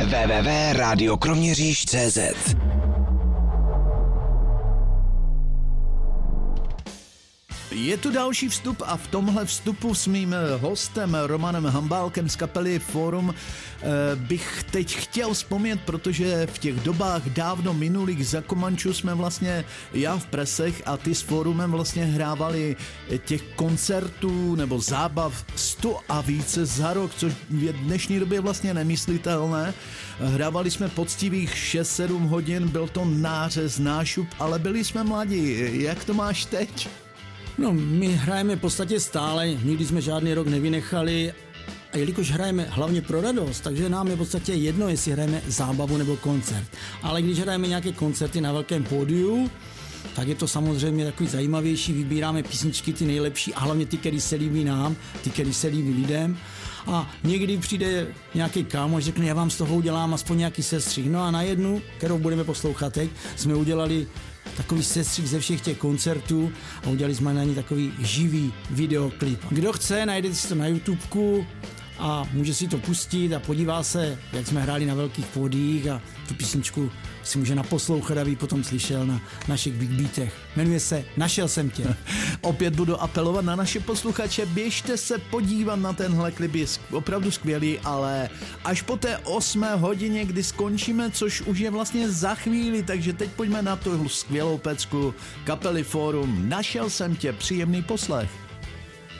www.radiokroměříž.cz. Je tu další vstup a v tomhle vstupu s mým hostem Romanem Hambálkem z kapely Fórum bych teď chtěl vzpomnět, protože v těch dobách dávno minulých za Komančů jsme vlastně já v Presech a ty s Fórumem vlastně hrávali těch koncertů nebo zábav 100 a více za rok, což v dnešní době vlastně nemyslitelné. Hrávali jsme poctivých 6-7 hodin, byl to nářez, nášup, ale byli jsme mladí. Jak to máš teď? No, my hrajeme v podstatě stále, nikdy jsme žádný rok nevynechali a jelikož hrajeme hlavně pro radost, takže nám je v podstatě jedno, jestli hrajeme zábavu nebo koncert. Ale když hrajeme nějaké koncerty na velkém pódiu, tak je to samozřejmě takový zajímavější, vybíráme písničky ty nejlepší a hlavně ty, které se líbí nám, ty, které se líbí lidem. A někdy přijde nějaký kámoš, řekne, já vám z toho udělám aspoň nějaký sestřih. No a na jednu, kterou budeme poslouchat teď, jsme udělali takový sestřih ze všech těch koncertů a udělali jsme na ní takový živý videoklip. Kdo chce, najde si to na YouTubeku a může si to pustit a podívá se, jak jsme hráli na velkých pódiích a tu písničku si může naposlouchat, aby potom slyšel na našich big beatech. Jmenuje se Našel jsem tě. Opět budu apelovat na naše posluchače, běžte se podívat na tenhle klip, je opravdu skvělý, ale až po té 8 hodině, kdy skončíme, což už je vlastně za chvíli, takže teď pojďme na tu skvělou pecku kapely Fórum. Našel jsem tě, příjemný poslech.